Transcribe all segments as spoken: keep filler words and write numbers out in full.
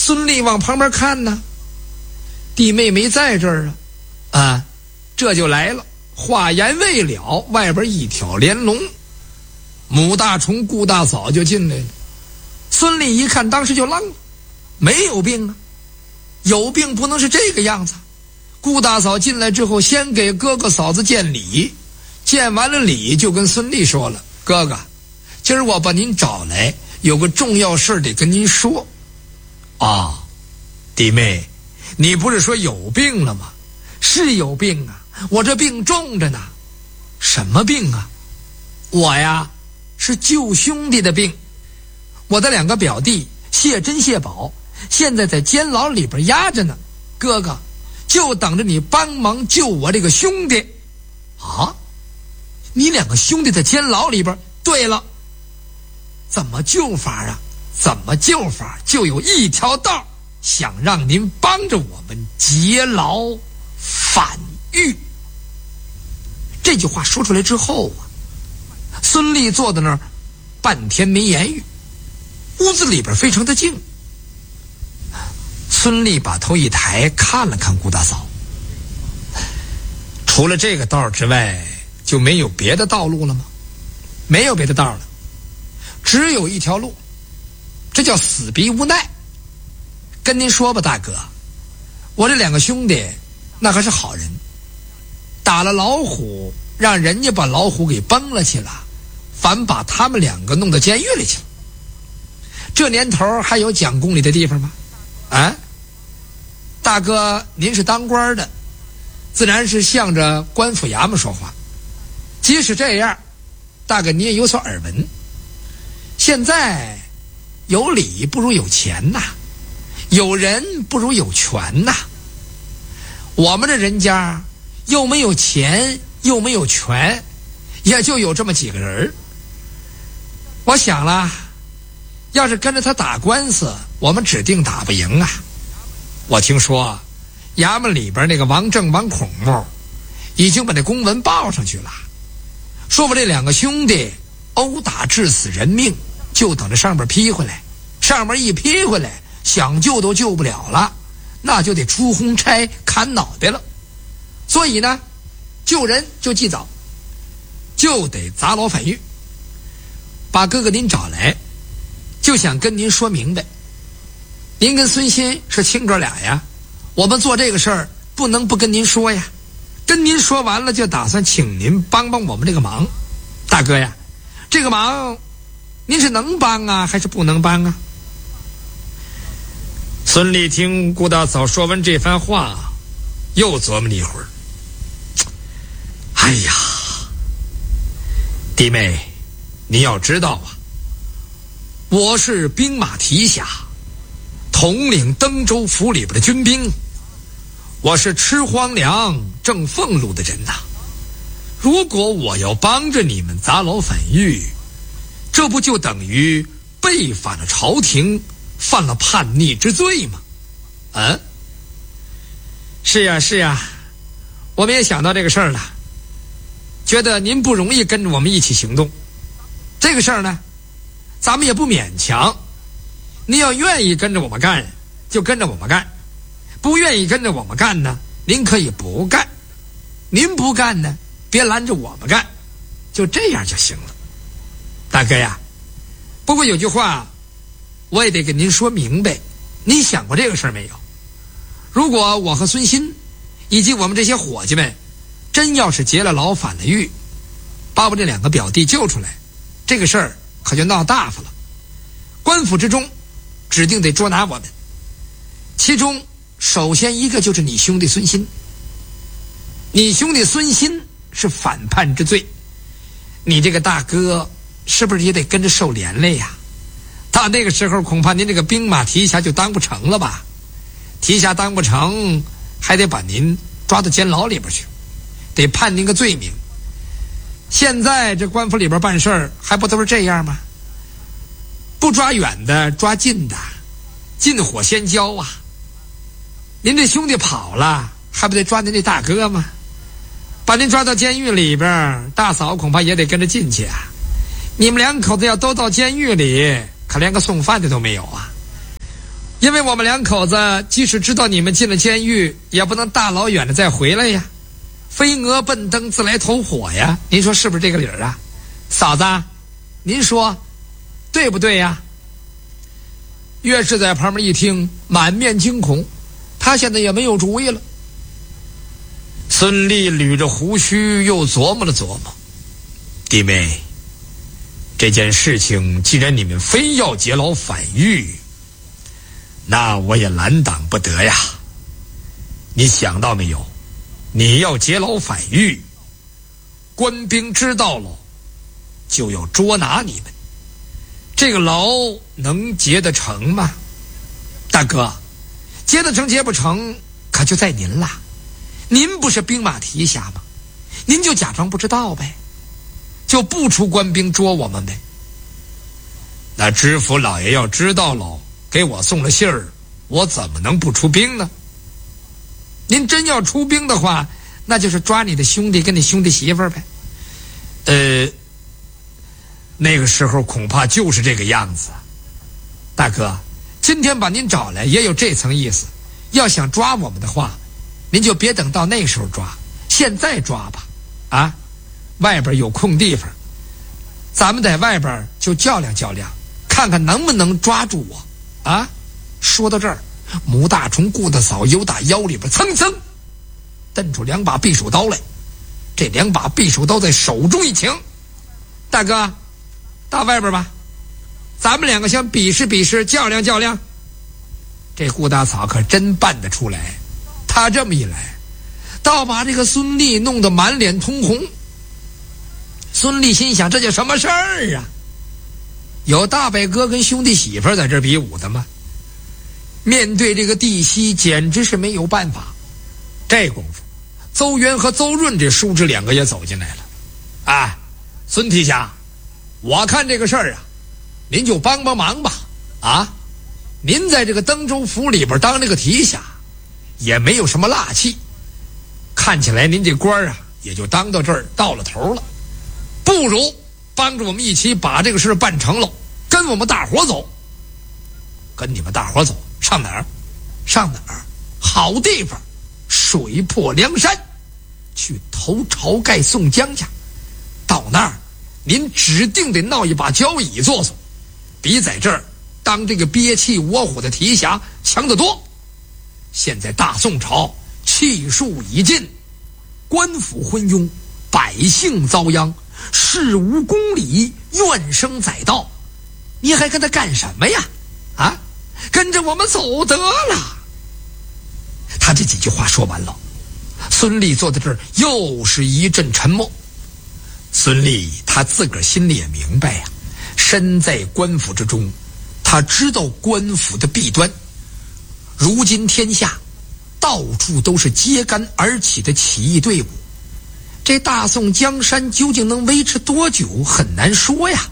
孙俪往旁边看呢，弟妹没在这儿啊，啊，这就来了。话言未了，外边一挑帘笼，母大虫顾大嫂就进来了。孙俪一看，当时就愣了，没有病啊，有病不能是这个样子。顾大嫂进来之后，先给哥哥嫂子见礼，见完了礼就跟孙俪说了：“哥哥，今儿我把您找来，有个重要事得跟您说。”啊，弟妹，你不是说有病了吗？是有病啊，我这病重着呢。什么病啊？我呀，是救兄弟的病。我的两个表弟谢珍、谢宝现在在监牢里边压着呢，哥哥就等着你帮忙救我这个兄弟。啊，你两个兄弟在监牢里边？对了，怎么救法啊？怎么救法？就有一条道，想让您帮着我们劫牢反狱。这句话说出来之后啊，孙俪坐在那儿半天没言语，屋子里边非常的静。孙俪把头一抬，看了看顾大嫂，除了这个道之外，就没有别的道路了吗？没有别的道了，只有一条路，这叫死逼无奈。跟您说吧，大哥，我这两个兄弟那还是好人，打了老虎，让人家把老虎给崩了去了，反把他们两个弄到监狱里去了。这年头还有讲公理的地方吗？啊，大哥您是当官的，自然是向着官府衙门说话。即使这样，大哥你也有所耳闻，现在有理不如有钱呐，有人不如有权呐。我们这人家又没有钱又没有权，也就有这么几个人。我想了，要是跟着他打官司，我们指定打不赢啊。我听说衙门里边那个王正王孔目已经把那公文报上去了，说我这两个兄弟殴打致死人命，就等着上边批回来。上面一批回来，想救都救不了了，那就得出红差砍脑袋了。所以呢，救人就忌早，就得砸牢反狱。把哥哥您找来，就想跟您说明白。您跟孙鑫是亲哥俩呀，我们做这个事儿不能不跟您说呀。跟您说完了，就打算请您帮帮我们这个忙。大哥呀，这个忙您是能帮啊还是不能帮啊？孙俪听顾大嫂说完这番话，又琢磨了一会儿。哎呀，弟妹，你要知道啊，我是兵马提辖，统领登州府里边的军兵，我是吃皇粮挣俸禄的人呐。如果我要帮着你们砸牢反狱，这不就等于背反了朝廷，犯了叛逆之罪吗？啊，是呀是呀，我们也想到这个事儿了，觉得您不容易跟着我们一起行动。这个事儿呢，咱们也不勉强，您要愿意跟着我们干，就跟着我们干；不愿意跟着我们干呢，您可以不干。您不干呢，别拦着我们干，就这样就行了。大哥呀，不过有句话我也得跟您说明白，您想过这个事儿没有？如果我和孙鑫以及我们这些伙计们真要是劫了牢反了狱，把我这两个表弟救出来，这个事儿可就闹大发了。官府之中指定得捉拿我们，其中首先一个就是你兄弟孙鑫。你兄弟孙鑫是反叛之罪，你这个大哥是不是也得跟着受连累呀？到那个时候恐怕您这个兵马提辖就当不成了吧？提辖当不成，还得把您抓到监牢里边去，得判您个罪名。现在这官府里边办事儿还不都是这样吗？不抓远的，抓近的，近火先交啊。您这兄弟跑了，还不得抓您这大哥吗？把您抓到监狱里边，大嫂恐怕也得跟着进去啊。你们两口子要都到监狱里，可连个送饭的都没有啊。 因为我们两口子即使知道你们进了监狱，也不能大老远的再回来呀，飞蛾奔灯，自来投火呀，您说是不是这个理儿啊？嫂子，您说对不对呀？岳氏在旁边一听，满面惊恐，他现在也没有主意了。孙俪捋着胡须，又琢磨了琢磨，弟妹，这件事情既然你们非要劫牢反狱，那我也拦挡不得呀。你想到没有，你要劫牢反狱，官兵知道了就要捉拿你们，这个牢能劫得成吗？大哥，劫得成劫不成可就在您了。您不是兵马提辖吗？您就假装不知道呗，就不出官兵捉我们呗。那知府老爷要知道了，给我送了信儿，我怎么能不出兵呢？您真要出兵的话，那就是抓你的兄弟跟你兄弟媳妇儿呗。呃，那个时候恐怕就是这个样子。大哥，今天把您找来也有这层意思，要想抓我们的话，您就别等到那时候抓，现在抓吧。啊，外边有空地方，咱们在外边就较量较量，看看能不能抓住我。啊，说到这儿，母大虫顾大嫂由打腰里边蹭蹭瞪出两把匕首刀来，这两把匕首刀在手中一擎，大哥，到外边吧，咱们两个先比试比试，较量较量。这顾大嫂可真办得出来，他这么一来，倒把这个孙俪弄得满脸通红。孙俪心想，这叫什么事儿啊？有大伯哥跟兄弟媳妇在这比武的吗？面对这个弟媳，简直是没有办法。这功夫，邹元和邹润这叔侄两个也走进来了。哎，孙提辖，我看这个事儿啊，您就帮帮忙吧。啊，您在这个登州府里边当这个提辖，也没有什么辣气，看起来您这官啊，也就当到这儿到了头了。不如帮着我们一起把这个事办成了，跟我们大伙走。跟你们大伙走，上哪儿？上哪儿？好地方，水泊梁山，去投晁盖宋江去。到那儿，您指定得闹一把交椅坐坐，比在这儿当这个憋气窝火的提辖强得多。现在大宋朝气数已尽，官府昏庸，百姓遭殃，事无公理，怨声载道，你还跟他干什么呀？啊，跟着我们走得了。他这几句话说完了，孙俪坐在这儿又是一阵沉默。孙俪他自个儿心里也明白呀、啊，身在官府之中，他知道官府的弊端。如今天下到处都是揭竿而起的起义队伍，这大宋江山究竟能维持多久，很难说呀。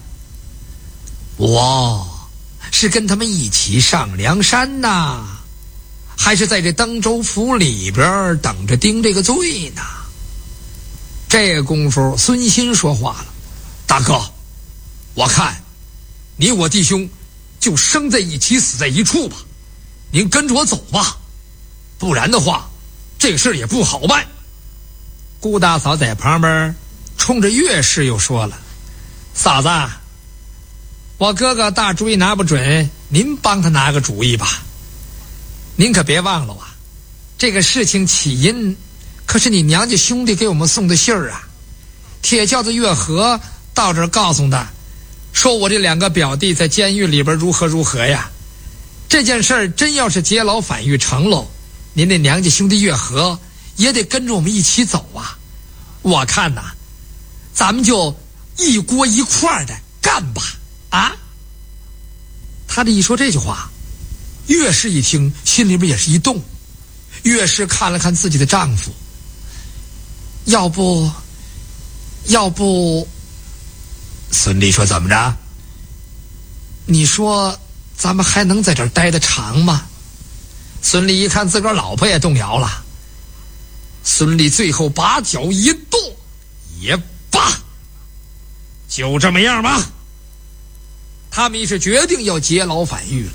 我是跟他们一起上梁山呐，还是在这登州府里边等着盯这个罪呢？这个功夫，孙新说话了：“大哥，我看你我弟兄就生在一起，死在一处吧。您跟着我走吧，不然的话，这个事也不好办。”顾大嫂在旁边冲着岳氏又说了：“嫂子，我哥哥大主意拿不准，您帮他拿个主意吧。您可别忘了啊，这个事情起因可是你娘家兄弟给我们送的信儿啊。铁轿子月和到这儿告诉他，说我这两个表弟在监狱里边如何如何呀。这件事儿真要是劫牢反狱成了，您那娘家兄弟月和也得跟着我们一起走啊。我看呐，咱们就一锅一块的干吧。啊！他这一说这句话，岳氏一听，心里边也是一动。岳氏看了看自己的丈夫，要不，要不，孙俪说：“怎么着？你说咱们还能在这儿待得长吗？”孙俪一看自个儿老婆也动摇了，孙俪最后把脚一跺，也罢，就这么样吧。他们是决定要劫牢反狱了。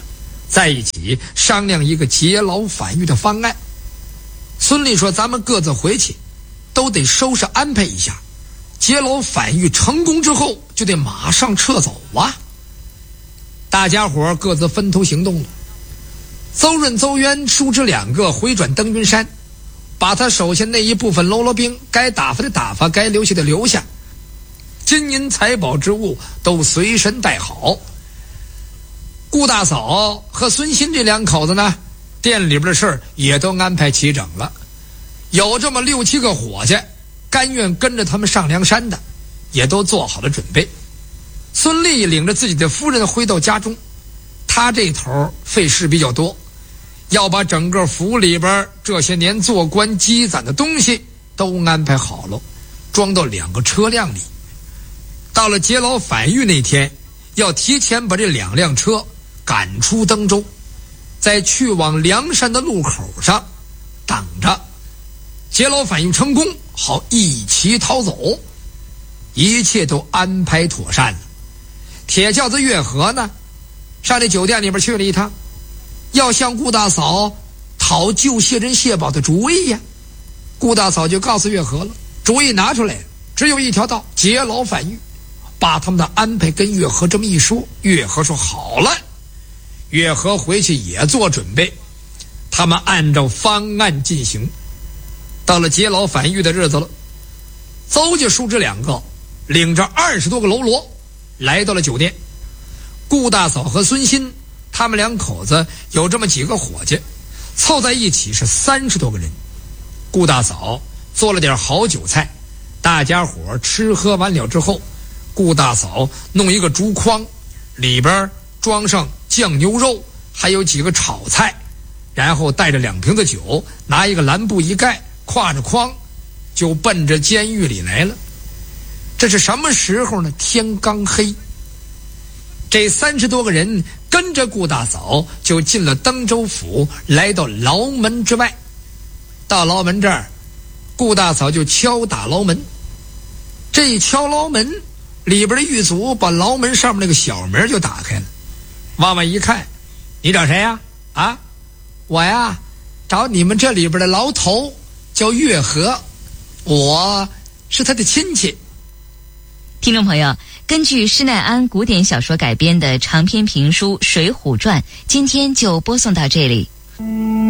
在一起商量一个劫牢反狱的方案。孙俪说咱们各自回去都得收拾安排一下，劫牢反狱成功之后就得马上撤走啊。大家伙各自分头行动了。邹润、邹渊叔侄两个回转登云山，把他手下那一部分喽啰兵该打发的打发，该留下的留下，金银财宝之物都随身带好。顾大嫂和孙新这两口子呢，店里边的事儿也都安排齐整了，有这么六七个伙计甘愿跟着他们上梁山的，也都做好了准备。孙俪领着自己的夫人回到家中，他这头费事比较多，要把整个府里边这些年做官积攒的东西都安排好了，装到两个车辆里。到了劫牢反狱那天，要提前把这两辆车赶出登州，在去往梁山的路口上等着，劫牢反狱成功，好一齐逃走。一切都安排妥善了。铁轿子月河呢，上这酒店里边去了一趟，要向顾大嫂讨救谢珍谢宝的主意呀。顾大嫂就告诉月河了，主意拿出来只有一条道，劫牢反狱。把他们的安排跟月河这么一说，月河说好了。月河回去也做准备，他们按照方案进行。到了劫牢反狱的日子了，邹家叔侄两个领着二十多个喽啰来到了酒店。顾大嫂和孙新他们两口子有这么几个伙计，凑在一起是三十多个人。顾大嫂做了点好酒菜，大家伙吃喝完了之后，顾大嫂弄一个竹筐，里边装上酱牛肉，还有几个炒菜，然后带着两瓶子酒，拿一个蓝布一盖，挎着筐就奔着监狱里来了。这是什么时候呢？天刚黑。这三十多个人跟着顾大嫂就进了登州府，来到牢门之外。到牢门这儿，顾大嫂就敲打牢门。这一敲牢门，里边的狱卒把牢门上面那个小门就打开了。往外一看，你找谁呀？啊，我呀，找你们这里边的牢头，叫月河，我是他的亲戚。 听众朋友，根据施耐庵古典小说改编的长篇评书《水浒传》，今天就播送到这里。